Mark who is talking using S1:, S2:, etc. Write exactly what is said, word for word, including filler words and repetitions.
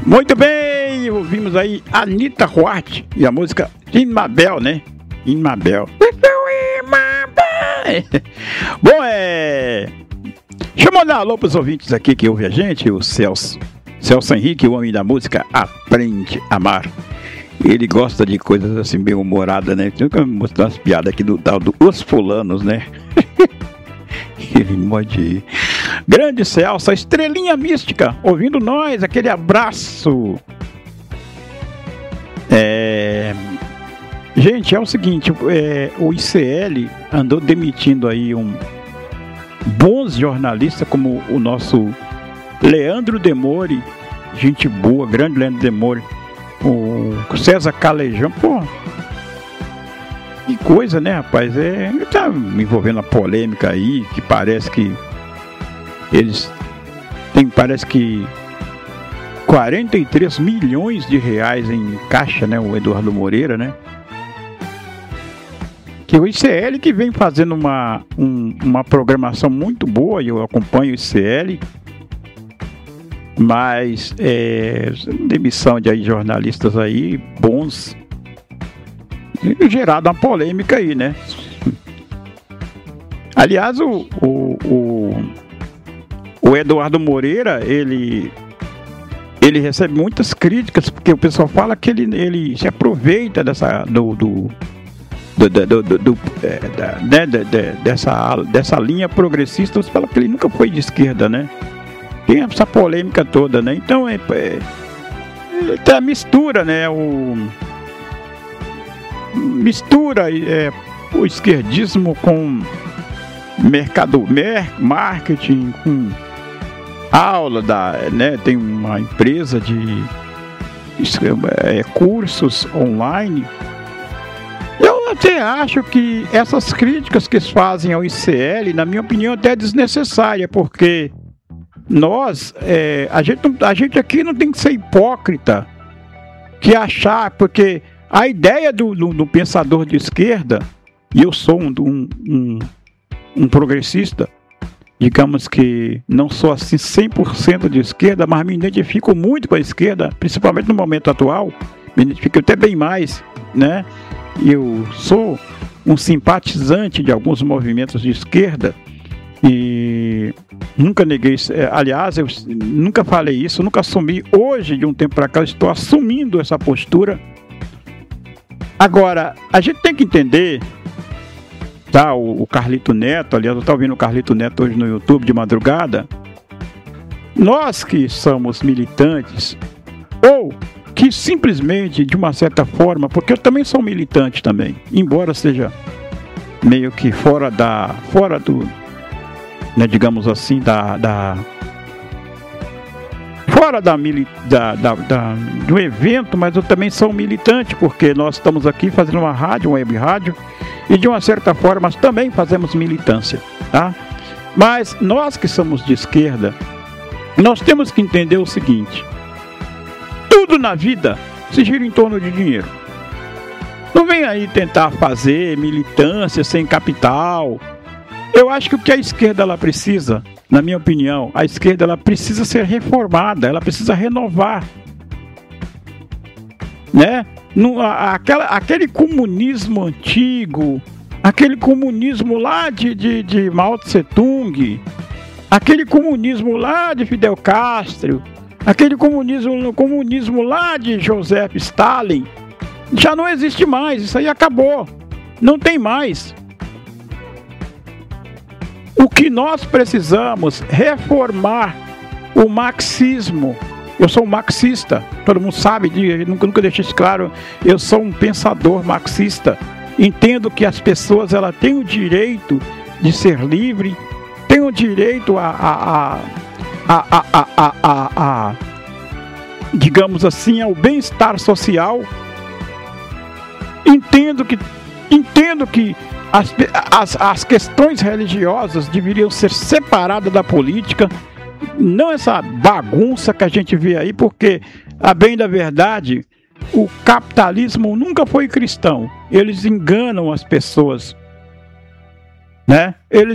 S1: Muito bem, ouvimos aí Anitta Ruart e a música Imabel, né? Imabel. Bom, é... deixa eu mandar alô pros ouvintes aqui que ouvem a gente, o Celso. Celso Henrique, o homem da música Aprende a Amar. Ele gosta de coisas assim bem humoradas, né? Tem que mostrar umas piadas aqui do tal do Os Fulanos, né? Ele pode. Grande Celso, a estrelinha mística, ouvindo nós, aquele abraço. É... Gente, é o seguinte, é, o I C L andou demitindo aí um bons jornalistas como o nosso Leandro Demore, gente boa, grande Leandro Demore, o César Calejão, pô, que coisa, né, rapaz? É, tá me envolvendo a polêmica aí, que parece que eles têm, parece que quarenta e três milhões de reais em caixa, né, o Eduardo Moreira, né? Que o I C L que vem fazendo uma, um, uma programação muito boa, e eu acompanho o I C L, mas é, demissão de aí, jornalistas aí bons, gerado uma polêmica aí, né? Aliás, o, o, o, o Eduardo Moreira, ele, ele recebe muitas críticas, porque o pessoal fala que ele, ele se aproveita dessa, do, do, do, do, do, do é, da, né, de, de, dessa, dessa linha progressista. Você fala que ele nunca foi de esquerda, né? Tem essa polêmica toda, né? Então, é, é, é a mistura, né? O... mistura é, o esquerdismo com mercado, mer, marketing, com aula da, né, tem uma empresa de é, cursos online. Eu até acho que essas críticas que eles fazem ao I C L, na minha opinião, até é desnecessária, porque nós, é, a, gente, a gente aqui não tem que ser hipócrita, que achar, porque a ideia do, do, do pensador de esquerda, e eu sou um, um, um, um progressista, digamos que não sou assim cem por cento de esquerda, mas me identifico muito com a esquerda, principalmente no momento atual, me identifico até bem mais, né? Eu sou um simpatizante de alguns movimentos de esquerda e nunca neguei, aliás, eu nunca falei isso, nunca assumi. Hoje, de um tempo para cá, eu estou assumindo essa postura. Agora, a gente tem que entender, tá? O, o Carlito Neto, aliás, eu estava ouvindo o Carlito Neto hoje no YouTube de madrugada. Nós que somos militantes, ou que simplesmente, de uma certa forma, porque eu também sou militante também, embora seja meio que fora da, fora do, né, digamos assim, da, da fora da, da, da, da, do evento, mas eu também sou um militante, porque nós estamos aqui fazendo uma rádio, uma web rádio, e de uma certa forma nós também fazemos militância, tá? Mas nós que somos de esquerda, nós temos que entender o seguinte: tudo na vida se gira em torno de dinheiro. Não vem aí tentar fazer militância sem capital. Eu acho que o que a esquerda ela precisa, na minha opinião, a esquerda ela precisa ser reformada, ela precisa renovar, né? No, a, aquela, aquele comunismo antigo, aquele comunismo lá de, de, de Mao Tse Tung, aquele comunismo lá de Fidel Castro, aquele comunismo, comunismo lá de Joseph Stalin, já não existe mais, isso aí acabou, não tem mais. O que nós precisamos reformar o marxismo. Eu sou um marxista, todo mundo sabe, nunca, nunca deixei isso claro, eu sou um pensador marxista. Entendo que as pessoas ela têm o direito de ser livre, têm o direito a, a, a, a, a, a, a, a digamos assim, ao bem-estar social. Entendo que, entendo que As, as, as questões religiosas deveriam ser separadas da política, não essa bagunça que a gente vê aí, porque, a bem da verdade, o capitalismo nunca foi cristão. Eles enganam as pessoas, né? Eles